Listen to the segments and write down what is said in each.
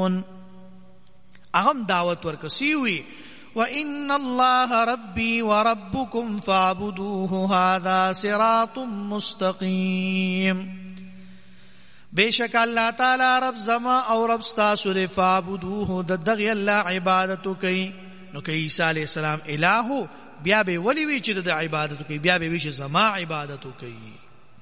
تُسْلِمُونَ اغم دعوت ورکسیوی وَإِنَّ اللَّهَ رَبِّي وَرَبُّكُمْ فَاعْبُدُوهُ هَذَا صِرَاطٌ مُسْتَقِيمٌ بیشک اللہ تعالی رب زما او رب ستاسو دے فَاعْبُدُوهُ ددغی اللہ عبادتو کئی نو کہ عیسیٰ علیہ السلام الہو بیا بے ولی وی چی دا عبادتو کئی بیا بے وی چی زما عبادتو کئی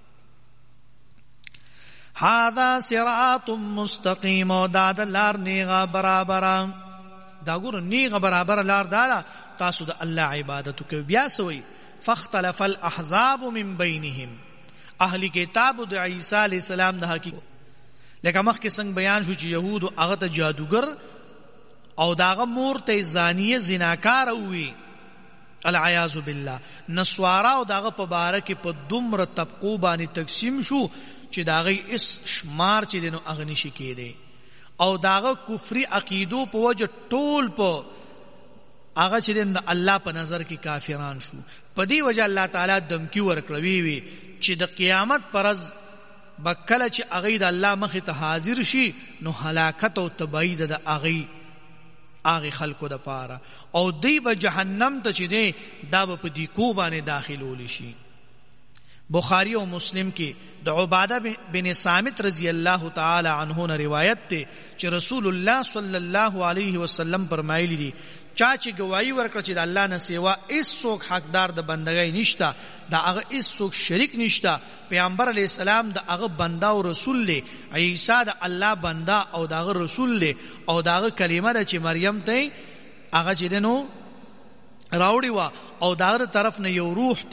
هَذَا صِرَاطٌ مُسْتَقِيمٌ او داد لار نیغا برابرا دا ګور نیغه برابر لار دالا تاسو د الله عبادت کوي بیا سوی فاختلف الاحزاب من بینهم اهلی کتاب د عیسی علی السلام د حقیقت لکه مخکې څنګه بیان شو چې يهود هغه ته جادوګر او داغه مور ته زانیه زناکار وي العیاذ بالله نسوارا او داغه په باره کې په دومره طبقو باندې تقسیم شو چې داغه اس شمار چې دنو اغنی شي کېده او داغه کفری عقیدو په وجه ټول په هغه چې د الله په نظر کې کافران شو په دې وجه الله تعالی دمکی ورکړوي وي چې د قیامت پرز بکله چې هغه د الله مخ ته حاضر شي نو هلاکت او تبعی د هغه خلکو د پاره او دی به جهنم ته چې دی دا په دې کو باندې داخلول شي بخاری او مسلم کې د عباده بن صامت رضی الله تعالی عنہ نے روایت ته چې رسول الله صلی الله علیه وسلم فرمایلی دي چا چې گواہی ورکړه چې د الله نه سیوا هیڅ څوک حقدار د بندګۍ نشته دا هغه هیڅ څوک شریک نشته پیغمبر علیه السلام د هغه بنده او رسول له عیسی د الله بنده او د هغه رسول له او د هغه کلمه د چې مریم ته هغه چې دنو راوړی وا او د هغه طرف نه یو روح